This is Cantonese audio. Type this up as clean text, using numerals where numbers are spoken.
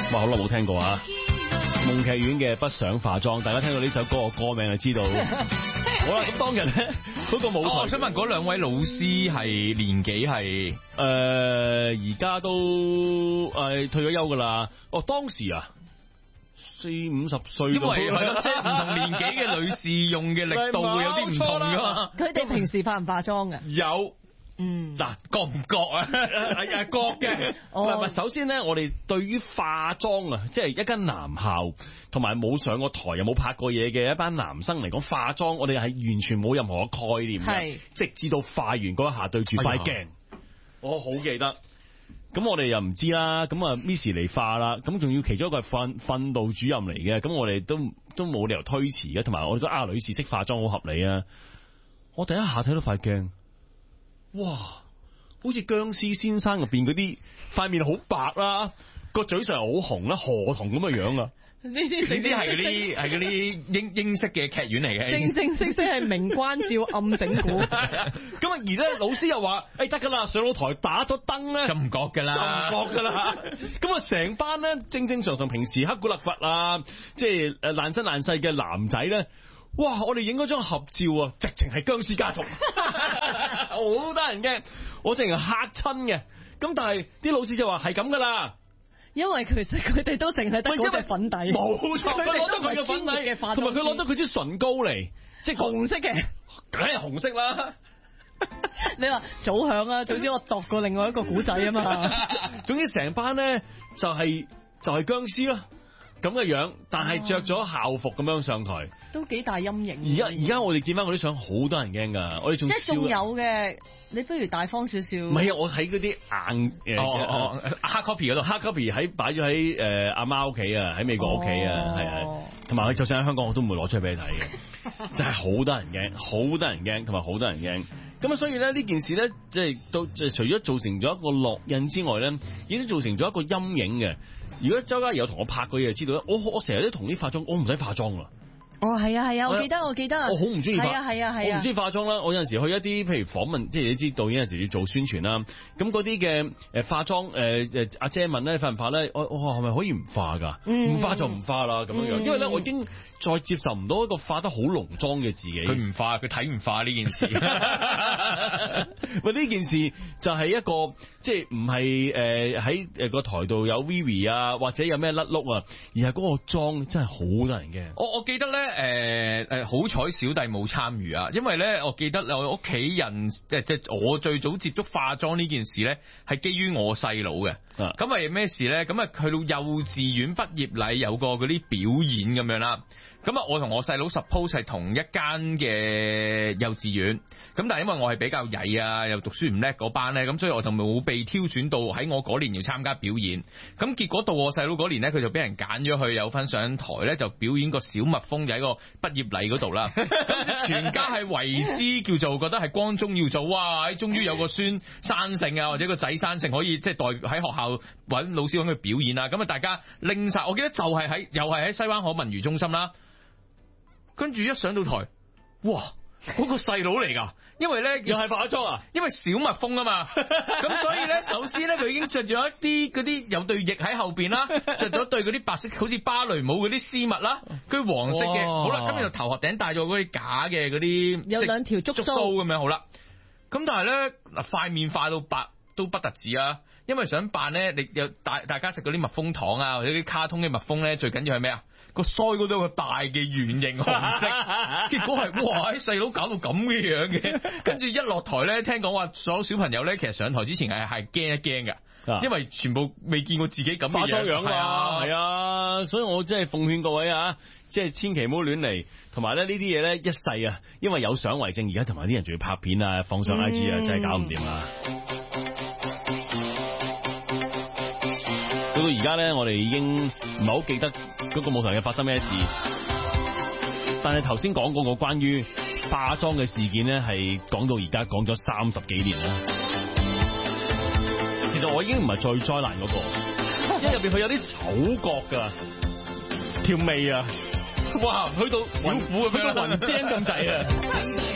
哇，好耐冇聽過啊！夢劇院嘅不想化妝，大家聽到呢首歌嘅歌名就知道。好啦，咁當日咧嗰個舞台， 我想問嗰兩位老師係年紀係而家都退咗休噶啦。哦，當時啊，40-50歲， 因為係咯，即係唔同年紀嘅女士用嘅力度會有啲唔同噶嘛。 佢哋平時化唔化妝㗎？ 有。嗱，覺唔覺啊？係覺嘅。唔係，首先咧，我哋對於化妝啊，即係一間男校同埋冇上過台又冇拍過嘢嘅一班男生嚟講，化妝我哋係完全冇任何嘅概念嘅，直至到化完嗰一下對住塊鏡，我好記得。咁我哋又唔知啦，咁啊 Miss 嚟化啦，咁仲要其中一個係訓導主任嚟嘅，咁我哋都冇理由推辭嘅，同埋我覺得女士識化妝好合理啊。我第一下睇到塊鏡。哇，好似僵屍先生入邊嗰啲塊面好白啦，個嘴唇好紅啦，河童咁嘅樣啊！ 呢啲係嗰啲英式嘅劇院嚟嘅， 正式係明關照暗整蠱。 咁而咧老師又話：得噶啦，上到台打咗燈咧， 就唔覺噶啦， 咁啊，成班咧正常平時黑古勒佛啊，即係爛身爛世嘅男仔咧。哇！我哋影嗰張合照啊，直情係僵屍家族，好得人驚，我直情嚇親嘅。咁但係啲老師就話係咁噶啦， 因為其實佢哋都淨係得嗰隻粉底， 冇錯，佢攞咗佢嘅粉底，同埋佢攞咗佢啲唇膏嚟，即係紅色嘅， 梗係紅色啦。 你話早響啊，早知我度過另外一個古仔啊嘛。 總之成班咧就係僵屍啦。咁嘅樣，但係着咗校服咁樣上台， 都幾大陰影。 而家我哋見翻嗰啲相，好多人驚噶。我哋仲即係仲有嘅，你不如大方少少。 唔係啊，我喺嗰啲硬 hard copy 嗰度 ，hard copy 擺咗喺阿媽屋企啊，喺美國屋企啊，係啊，同埋就算喺香港我都唔會攞出嚟俾你睇嘅，就係好多人驚，好多人驚，同埋好多人驚。咁啊，所以咧呢件事咧，即係除咗造成咗一個烙印之外咧，已經造成咗一個陰影嘅。如果周家怡有同我拍過嘢，就知道咧，我成日都同啲化妝，我唔使化妝啦。 哦，係啊，我記得，我好唔中意化，係啊，我唔中意化妝啦。我有陣時去一啲譬如訪問，即係你知導演有陣時要做宣傳啦。咁嗰啲嘅化妝阿姐問咧化唔化咧，我係咪可以唔化㗎？唔化就唔化啦咁樣。因為咧我已經再接受唔到一個化得好濃妝嘅自己。 佢唔化，佢睇唔化呢件事。 喂，呢件事就係一個即係唔係喺個台度有 Vivi 啊，或者有咩甩碌啊，而係嗰個妝真係好得人驚。 我記得咧。好彩小弟冇參與啊，因為咧我記得我屋企人即我最早接觸化妝呢件事咧，係基於我細佬嘅。咁係咩事咧？咁啊去到幼稚園畢業禮有個嗰啲表演咁樣啦。咁啊，我同我細佬 suppose 係同一間嘅幼稚園，咁但係因為我係比較曳啊，又讀書唔叻嗰班咧，咁所以我就冇被挑選到喺我嗰年要參加表演。咁結果到我細佬嗰年咧，佢就俾人揀咗去有份上台咧，就表演個小蜜蜂就喺個畢業禮嗰度啦。全家係為之叫做覺得係光宗耀祖，哇！終於有個孫生性啊，或者個仔生性可以即係代喺學校揾老師揾佢表演啊。咁啊，大家拎晒，我記得就係又係喺西灣河文娛中心啦。跟住一上到台，哇！嗰個細佬嚟㗎，因為咧又係化妝啊，因為小蜜蜂啊嘛，咁所以咧首先咧佢已經着咗一啲嗰啲有對翼喺後邊啦，着咗對嗰啲白色好似芭蕾舞嗰啲絲襪啦，佢黃色嘅，好啦，跟住就頭殼頂戴咗嗰啲假嘅嗰啲有兩條竹鬚咁樣，好啦，咁但係咧嗱塊面化到白都不特止啊，因為想扮咧，你有大家食嗰啲蜜蜂糖啊，或者啲卡通嘅蜜蜂咧，最緊要係咩啊？個腮嗰度有個大嘅圓形紅色，結果係哇！啲細佬搞到咁嘅樣嘅，跟住一落台咧，聽講話所有小朋友咧，其實上台之前係驚一驚㗎，因為全部未見過自己咁嘅化妝樣啊， 係啊，所以我真係奉勸各位啊，即係千祈唔好亂嚟，同埋咧呢啲嘢咧一世啊，因為有相為證，而家同埋啲人仲要拍片啊，放上 IG 啊，真係搞唔掂啊！到而家咧，我哋已經唔係好記得嗰個舞台嘅發生咩事，但係頭先講嗰個關於化妝嘅事件咧，係講到而家講咗30幾年啦。其實我已經唔係最災難嗰個，因為入邊佢有啲丑角噶，條眉啊，哇，去到小虎咁樣，去到雲精咁滯啊！